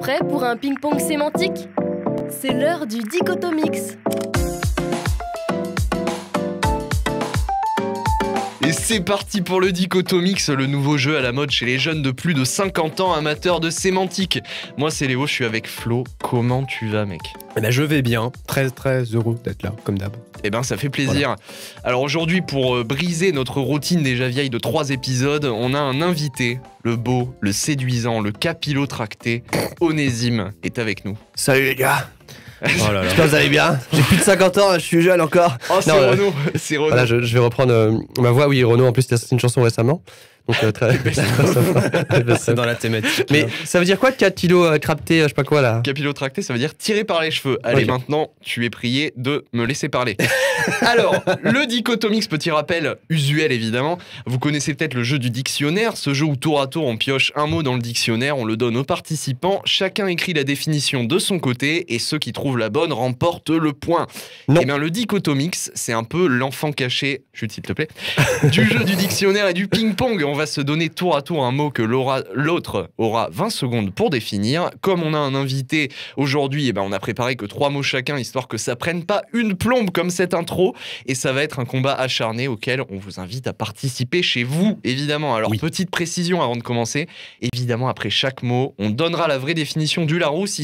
Prêt pour un ping-pong sémantique? C'est l'heure du dichotomix. Et c'est parti pour le Dichotomix, le nouveau jeu à la mode chez les jeunes de plus de 50 ans amateurs de sémantique. Moi c'est Léo, je suis avec Flo. Comment tu vas, mec? Eh ben, je vais bien, très très heureux d'être là, comme d'hab. Eh ben ça fait plaisir. Voilà. Alors aujourd'hui, pour briser notre routine déjà vieille de 3 épisodes, on a un invité, le beau, le séduisant, le capillotracté, Onésime est avec nous. Salut les gars. Oh là là. J'espère que vous allez bien. J'ai plus de 50 ans, je suis jeune encore. Oh c'est Non, Renaud, c'est Renaud. Voilà, je vais reprendre ma voix. Oui, Renaud, en plus, il a sorti une chanson récemment. Donc, très. C'est dans la thématique. Mais ça veut dire quoi, 4 kilos craptés, je sais pas quoi là? Capillotracté, ça veut dire tirer par les cheveux. Allez, Ok. maintenant, tu es prié de me laisser parler. Alors, le Dichotomix, petit rappel, usuel évidemment. Vous connaissez peut-être le jeu du dictionnaire, ce jeu où tour à tour on pioche un mot dans le dictionnaire, on le donne aux participants, chacun écrit la définition de son côté et ceux qui trouvent la bonne remportent le point. Non. Et bien le Dichotomix, c'est un peu l'enfant caché, Jules s'il te plaît, du jeu du dictionnaire et du ping-pong. On va se donner tour à tour un mot que l'autre aura 20 secondes pour définir. Comme on a un invité aujourd'hui, on a préparé que 3 mots chacun, histoire que ça prenne pas une plombe comme cette intro. Et ça va être un combat acharné auquel on vous invite à participer chez vous, évidemment. Alors, Oui. petite précision avant de commencer. Évidemment, après chaque mot, on donnera la vraie définition du Larousse,